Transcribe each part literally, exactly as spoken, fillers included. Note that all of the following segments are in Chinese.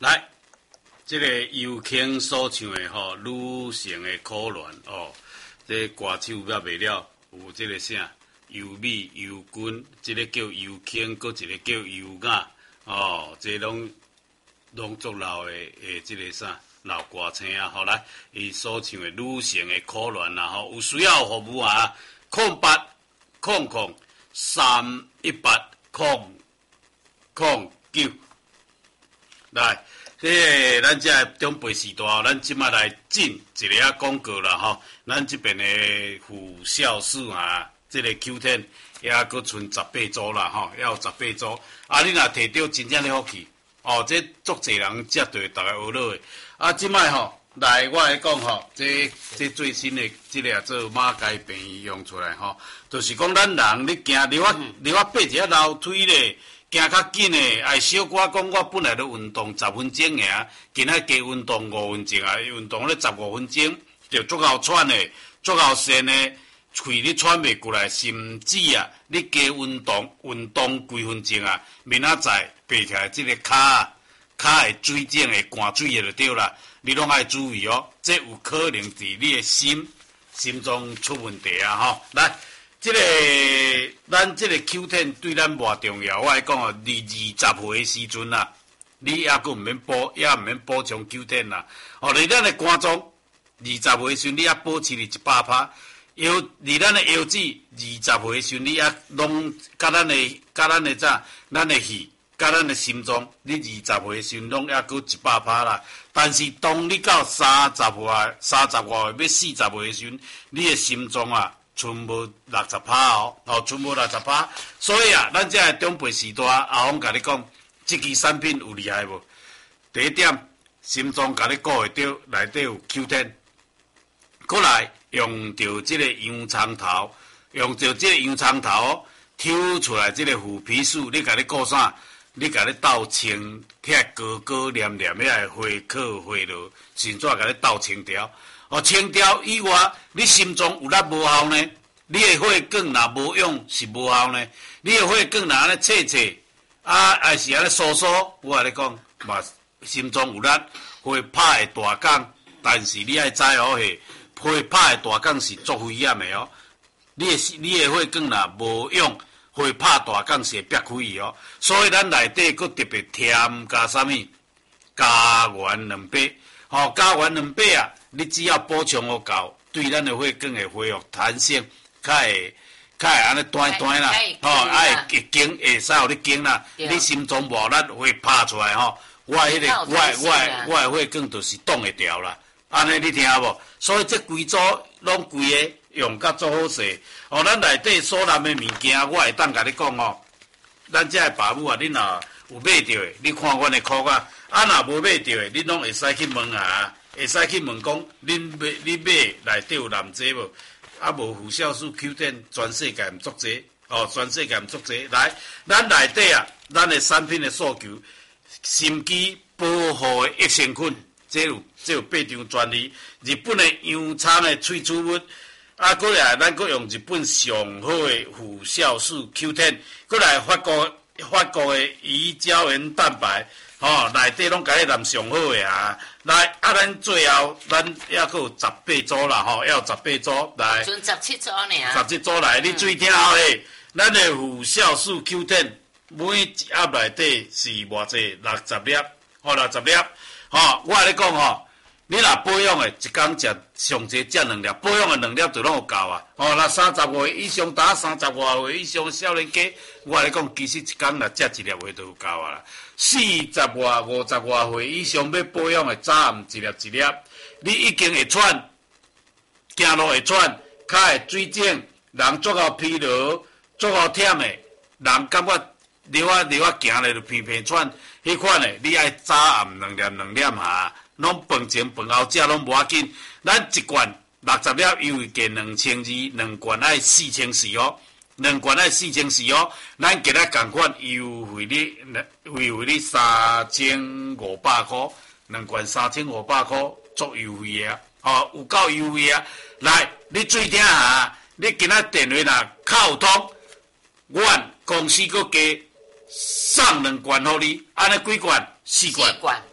来，这个尤卿所唱的吼，女性的可怜哦，这歌手也袂了，有这个啥尤美、尤君，这个叫尤卿，搁一个叫尤雅哦，这拢拢足老的诶，这个啥老歌星啊，好来，伊所唱的女性的可怜啦，吼，有需要服务啊，空八空空三一八空空九，来。这个咱这中北时代，咱即马来进一个啊广告啦吼，咱这边的副校士啊，这个 Q 十也佫剩十八组啦吼，还有十八组。啊，你若摕到真正的福气，哦，这足侪人接对大家学落的。啊，即摆吼，来我来讲吼，这这最新的这个做马街便宜用出来吼，就是讲咱人你行你我你我爬一下楼梯咧。行较紧诶，爱小可讲，我本来咧运动十分钟尔，今仔加运动五分钟啊，运动咧十五分钟，就足够喘诶，足够肾诶，喙你喘袂过来，甚至啊，你加运动运动几分钟啊，明仔载爬起来即个骹啊，骹会水肿会寒水诶就对啦，你拢爱注意哦，这有可能伫你诶心心脏出问题啊吼，来。这个咱这个 Q 十对咱偌重要，我来讲哦，你二十岁的时阵啊，你也佫毋免补，也毋免补充 Q 十啦。哦，离咱的肝脏二十岁时阵，你也保持你一百趴；腰离咱的腰子二十岁时阵，你也拢甲咱的甲咱的啥，咱的肺，甲咱的心脏，你二十岁时阵拢也佫一百趴啦。但是当你到三十岁、三十外要四十岁的时阵，你的心脏啊。剩无六十趴哦，哦，剩无六十趴，所以啊，咱这个中辈时代，阿峰甲你讲，这支产品有厉害无？第一点，心脏甲你顾会到，内底有 Q 十，过来用着这个羊肠头，用着这个羊肠头抽出来这个虎皮素，你甲你顾啥？你甲你倒清，遐高高黏黏遐花壳花落，甚至甲你倒清掉。哦，清掉以外，你心脏有力无效呢？你的血管若无用是无效呢？你的血管若安尼切切，啊，还是安尼疏疏，我甲你讲，嘛心脏有力，会拍的大杠，但是你爱知哦嘿，会拍的大杠是足危险的哦。你的你的血管若无用，会拍大杠是会憋开去哦。所以咱内底佫特别添加啥物？加元两百，吼、哦，加元两百啊！你只要补充好够，对咱的血管会恢复弹性，较会较会安尼弹弹啦，吼，爱会经会使互你经啦。你心脏无力会拍出来吼，我迄、那个我我我的血管就是挡会掉啦。安尼你听无？所以这规组拢规个用甲足好势。哦，咱内底所揽的物件，我会当甲你讲哦。咱这爸母啊，你若有买着的，你看阮的裤啊，啊若无买着的，你拢会使去问啊。会使去问讲，恁买你买内底有男济无？啊无副酵素 Q 十全世界毋足济，哦，全世界毋足济。来，咱内底啊，咱的产品的诉求，心肌保护的益生菌，这有这有八张专利，日本的洋参的萃取物，啊，过来咱佫用日本上好的副酵素 Q 十，过来法国法国的鱼胶原蛋白。吼，内底拢甲你揽上好诶啊！来，啊，咱最后咱还佫有十八组啦，吼，还有十八组来。 剩十七组尔。 十七组来，你注意听好诶，咱诶副酵素 Q 十每一盒内底是偌济？六十粒，吼，六十粒。吼，我甲你讲吼，你若保养诶，一工食上济食两粒，保养诶两粒就拢有够啊。吼，若三十岁以上，打三十外岁以上少年家，我甲你讲，其实一工若食一粒话就有够啊啦。四十外、五十外岁以上要保养的，早暗一粒一粒，你已经会喘，行路会喘，脚会水肿，人足够疲劳，足够忝的，人感觉溜啊溜啊行咧就偏偏喘，迄款的你爱早暗两粒两粒下，拢饭前饭后食拢无要紧。咱一罐六十粒优惠价两千二，两罐爱四千四哦。两罐爱四千四哦，咱今仔共款优惠你，优惠你三千五百块，两罐三千五百块，足优惠啊！哦，有够优惠啊！来，你注意听下，你今仔电话若扣通，阮公司佫加送两罐互你，安尼几罐？四罐。 四罐。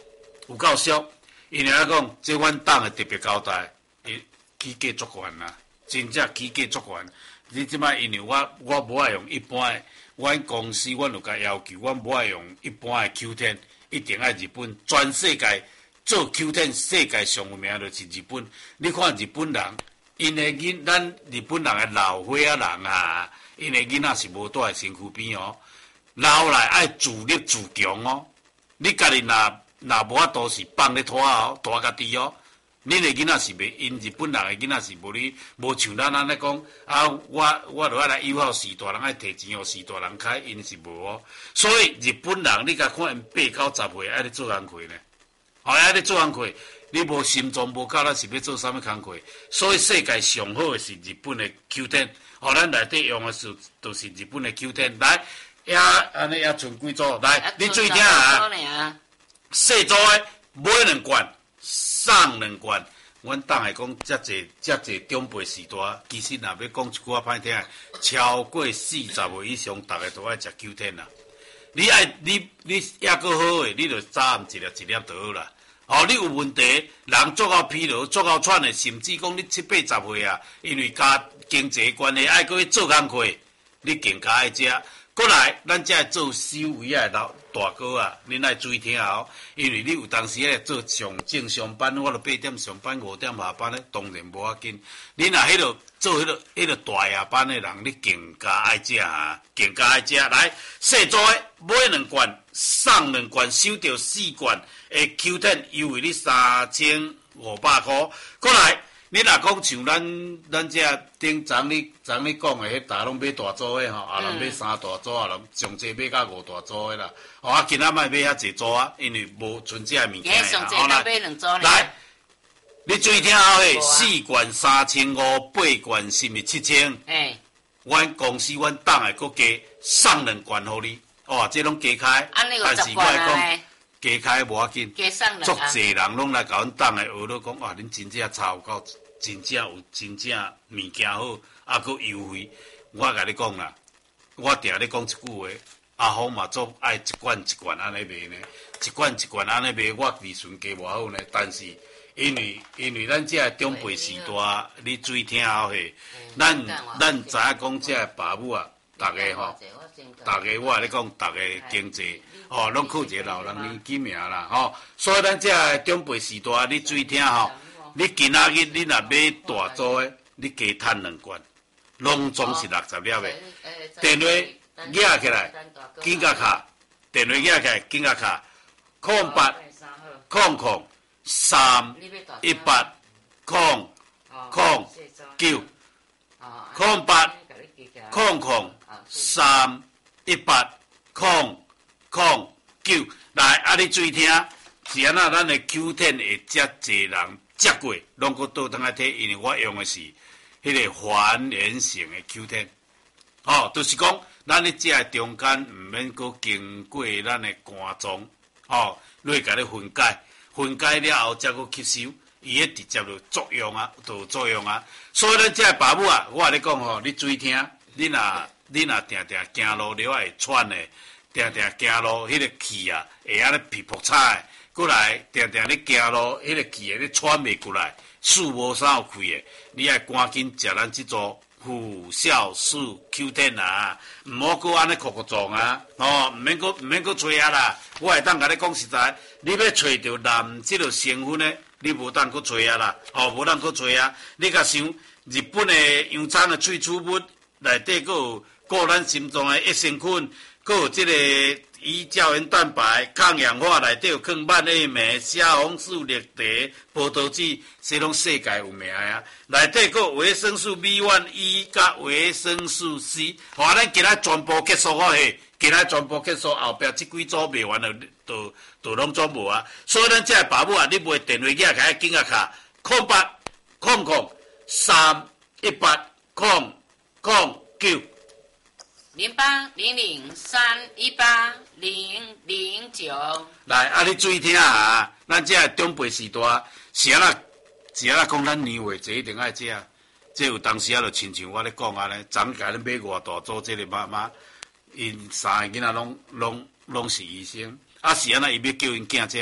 有够俗，因为来讲，这阮党的特别交代，伊起价足悬啦，真正起价足悬。你即摆因为我我无爱用一般的，阮公司阮有甲要求，阮无爱用一般的 Q 十，一定爱日本，全世界做 Q 十世界上有名就是日本。你看日本人，因的囡咱日本人的老岁仔人啊，因的囡仔是无住在身躯边哦。老来爱自立自强哦，你家己若若无法度是放咧拖哦，大家己哦。恁的囡仔是袂，因日本人的囡仔是无你无像咱安尼讲啊，我我著爱来友好四大人爱摕钱互四大人开，因是无哦。所以日本人你甲看因八九十岁爱咧做工课呢，哦爱咧做工课，你无心脏无够，咱是要做啥物工课？所以世界上好的是日本的 Q 十，哦，咱内底用的是都是日本的 Q 十来。也安尼也剩几组来，你注意听啊！细组的买两罐，送两罐。阮党来讲，遮济遮济长辈时代，其实若要讲一句话歹听，超过四十岁以上，逐个都爱食九天啦。你爱你你也搁好诶，你著早暗一粒一粒就好啦。哦，你有问题，人做到疲劳，做到喘诶，甚至讲你七八十岁啊，因为家经济关系爱搁去做工课，你更加爱食。过来，咱遮做守卫啊老大哥啊，恁爱注意听哦，因为你有当时咧做上正上班，我著八点上班，五点下班咧，当然无要紧。你若迄落做迄落迄落大夜班诶人，你更加爱食啊，更加爱食。来，细组诶买两罐，送两罐，收到四罐诶 Q 十，优惠你三千五百箍。过来。你若讲像咱咱遮顶昨你昨你讲的迄搭拢买大组的吼，啊人买三大组啊，人上济买到五大组的啦。哦，啊今仔莫买遐济组啊，因为无存这物件啦。 好啦， 来，你注意听好诶，四罐三千五，八罐是毋是七千？哎，阮公司阮党的佫加送两罐互你，哦，这拢加开，但是我来讲。加开无要紧，足侪人拢来甲阮党诶学了讲，哇！恁真正差有够，真正有真正物件好，啊，佫优惠。我甲你讲啦，我定咧讲一句话，阿峰嘛做爱一罐一罐安尼卖呢，一罐一罐安尼卖，我利润加偌好呢。但是因为因为咱遮长辈时代，你注意听好嘿，咱咱知影讲遮爸母啊，逐个吼，逐个我咧讲，逐个经济。哦，拢靠一个老人年纪命啦，吼、哦，所以咱这长辈时代，你注意听吼，你今仔日你若买大组的，你加趁两罐，拢总是六十粒的。电话寄起来，紧甲卡，电话寄起来，紧甲卡，空八空空三一八空空九空八空空三一八空。空九来，啊！你注意听，是安那咱的 Q 十会遮济人接过，拢搁倒转来睇，因为我用的是迄个还原型的 Q 十，哦，就是讲咱咧遮中间毋免搁经过咱的肝脏，哦，落甲你分解，分解了后才搁吸收，伊迄直接就作用啊，就有作用啊。所以咱遮爸母啊，我甲你讲吼，你注意听，你若你若定定行路了会喘的。定定行路，迄个气啊，会安尼皮扑叉的，过来定定咧行路，迄个气会咧喘袂过来，水无啥有开的，你爱赶紧食咱即组辅酵素 Q 十啊，毋好搁安尼哭哭撞啊，哦，毋免搁毋免搁找啊啦，我会当甲你讲实在，你要找着男即个成分呢，你无当搁找啊啦，哦，无当搁找啊，你甲想日本的洋葱的萃取物内底搁有顾咱心脏的益生菌。佫有即个乙胶原蛋白、抗氧化内底有抗万叶酶、虾红素、绿茶、葡萄籽，这拢世界有名啊！内底佫有维生素 B 一 甲维生素 C， 好，咱今仔全部结束好嘿，今仔全部结束后壁即几组卖完了，都都拢总无啊！所以咱这爸母啊，你买电话机啊，开紧啊卡，空八空空三一八空空九。 零八零零三一八零零九。 来，啊，你注意听啊！咱这长辈时代，是安那是安那讲，咱年岁这一定爱食。这有当时啊，就亲像我咧讲啊咧，昨甲恁买偌大组这个妈妈，因三个囡仔拢拢拢是医生，啊是安那伊要叫因囝食，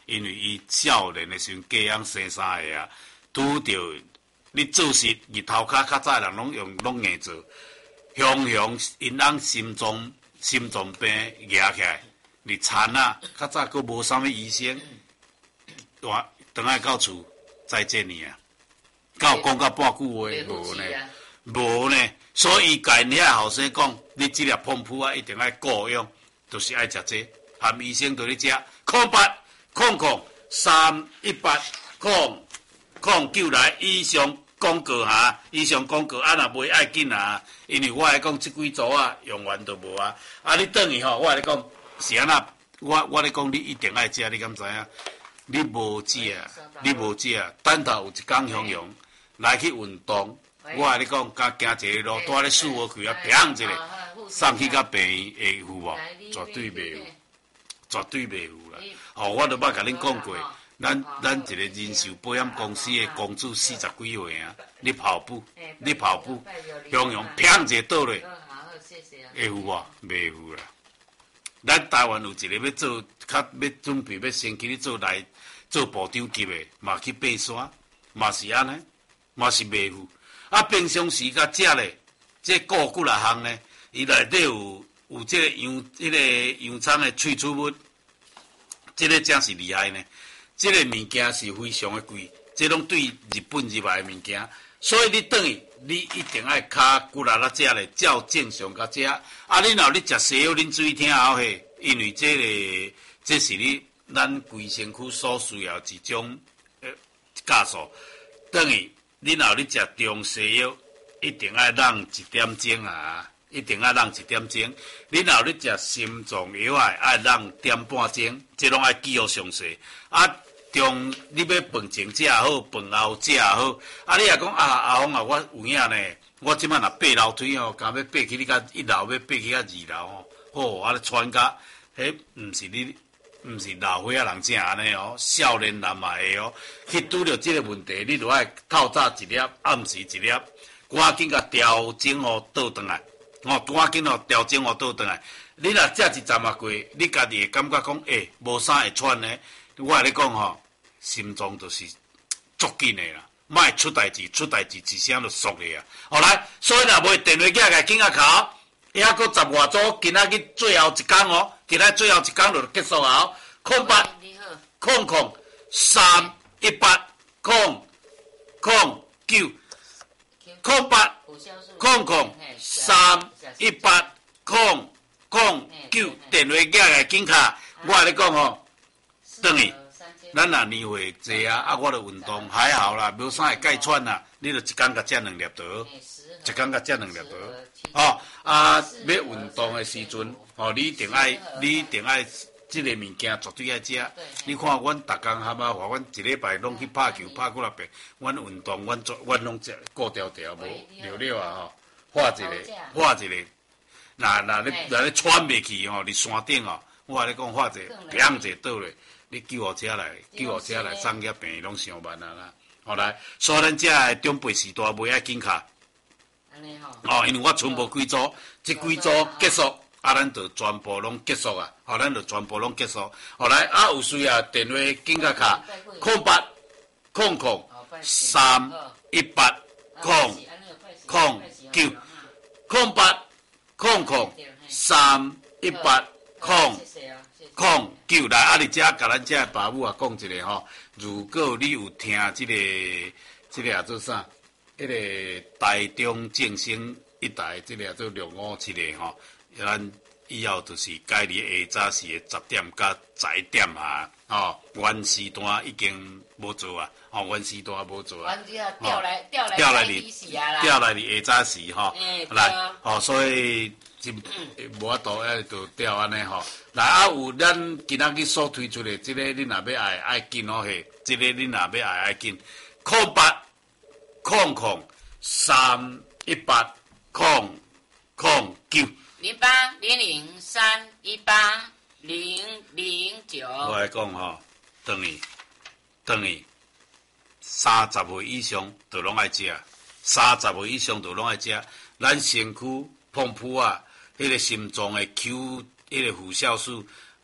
因为伊少年的时阵隔养生三个啊，拄着你做事日头骹较早人拢用拢硬做，雄雄因翁心脏心脏病压起来，你残啊，较早佫无啥物医生，我等下到厝再见你啊，到讲到半句话无呢，无呢，所以甲因遐后生讲，你即粒碰扑啊一定爱顾用，就是爱食这，含医生对你食，空八空空三一八空。控九来以上广告哈，以上广告啊，若袂爱紧啊，因为我来讲即几组啊，用完都无啊。啊，你等于吼，我来讲是安那，我我咧讲你一定爱食，你敢知影？你无食，你无食，等头有一工雄雄来去运动，我咧讲，甲行一个路，带咧四五区啊，砰一个，送去甲病院会有无？绝对袂有，绝对袂有啦。吼，我都捌甲恁讲过。咱咱一个人寿保险公司的公主四十几岁啊！你跑步，你跑步，雄雄砰一下倒落，会有无？袂有啦。咱台湾有一个要做，较要准备要升去咧做来做部长级的，嘛去爬山，嘛是安尼，嘛是袂有。啊，平常时甲食咧，这个几来项呢？伊内底有有这个洋，迄、那个洋葱的萃取物，这个真是厉害呢。这个物件是非常的贵，这拢对日本入来的物件，所以你等于你一定爱卡骨力啦食咧，照正常甲食。啊，你若你食西药啉水听后嘿，因为这个这是你咱规身躯所需要一种呃酵素，等于你若你食中西药，一定爱让一点钟啊，一定爱让一点钟。你若你食心脏药啊，爱让点半钟，这拢爱记录详细啊。中你要饭前食也好，饭后食也好，啊你也讲啊阿峰啊，我有影呢，我即摆若爬楼梯哦，敢要爬去你甲一楼，要爬去甲二楼哦，吼，啊咧喘甲，迄毋是你，毋是老岁仔人正安尼哦，少年人嘛会哦，去拄着即个问题，你就爱透早一粒，暗时一粒，赶紧甲调整哦倒转来，哦，赶紧哦调整哦倒转来，你若食一站啊过，你家己会感觉讲，诶、欸，无啥会喘呢？我来讲吼，心脏就是足紧的啦，莫出代志，出代志一声就缩去啊。后来，所以若袂电话寄来紧啊考，遐搁十外组，今仔日最后一工哦，今仔最后一工就结束啊。空八空空三一八空空九空八空空三一八空空九，电话寄来紧卡，我来讲吼。等于，咱若年岁济啊，啊，我著运动还好啦，无啥会戒喘啦。你著一工甲食两粒倒，一工甲食两粒倒。哦，啊，要运动的时阵，哦，你一定爱，你一定爱，即个物件绝对爱食。你看，阮逐工蛤蟆话，阮一礼拜拢去拍球，拍几落遍。阮运动，阮做，阮拢食顾条条无了了啊吼，画一个，画一个。若若你若你喘袂去吼，伫山顶哦，我咧讲画一个，砰一下倒咧。你救护车来，救护车来，送去病院拢上万啊啦！后来，所以咱遮个长辈时代袂爱紧卡。哦，因为我剩无几组，即几组结束，啊，咱就全部拢结束啊！哦，咱就全部拢结束。后来啊，有需要电话紧甲卡，空八空空三一八空空九空八空空三一八空。空九来，啊！你遮甲咱遮爸母啊讲一个吼，如果你有听即、這个即、這个啊做啥？迄、那个台中正声一台即、這个啊做六五七个吼，咱以后就是改日下早时的十点到十一点啊，吼，原时段已经无做啊，吼，原时段无做啊， 调来调来调来你调来你下早时吼，来，吼，所以。就无法度，哎，就调安尼吼。来啊，有咱今仔日所推出的，即、這个你若要爱爱紧哦嘿，即、這个你若要爱爱紧，空八空空三一八空空九零八零零三一八零零九。 我来讲吼，等于等于三十岁以上就拢爱食，三十岁以上就拢爱食，咱身躯碰扑啊。迄个心脏的 Q， 迄个负酵素，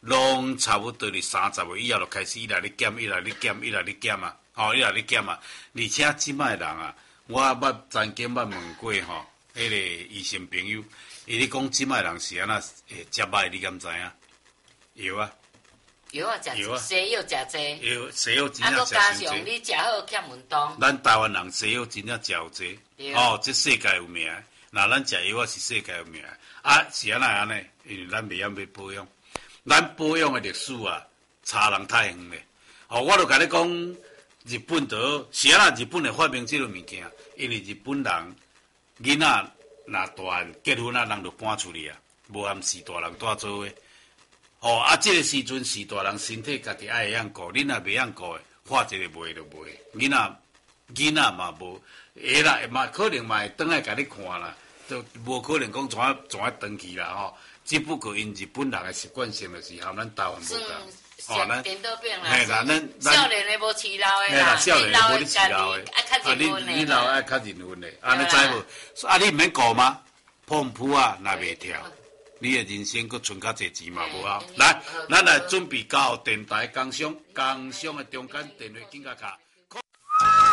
拢差不多伫三十岁以后就开始伊来咧减，伊来咧减，伊来咧减啊，吼、哦，伊来咧减啊。而且即摆人啊，我捌曾经捌问过吼，迄、那个医生朋友，伊咧讲即摆人是安那诶食歹，你敢知影？药啊， 药啊，食药啊， 西药食济， 药西药真啊， 正佮加食伤济。 上你食好欠运动， 咱台湾人西药真正食有济，哦，这世界有名。那咱食药啊是世界有名，啊是安那安尼，因为咱袂晓要保养，咱保养的历史啊，差人太远咧。哦，我就甲你讲，日本就是安那日本会发明这个物件，因为日本人囡仔若大结婚啊，人就搬出去啊，无含四大人带做伙。哦，啊，这个时阵四大人身体家己爱会晓顾，恁若袂晓顾的，画一个卖就卖。囡仔囡仔嘛无，会啦，嘛可能嘛会转来甲你看啦。都无可能讲怎啊怎啊长去啦吼，只不过因日本人的习惯性就是和咱台湾无同， 哦，咱颠倒变啦， 嘿啦，咱少年的无饲老的啦， 少年的无你饲老的， 爱较认份的， 你老爱较认份的，安尼知无？啊，你毋免顾吗？碰扑啊，若袂跳，你的人生佫存较济钱嘛无啊？来，咱来准备交电台工商，工商的中间电话紧甲卡。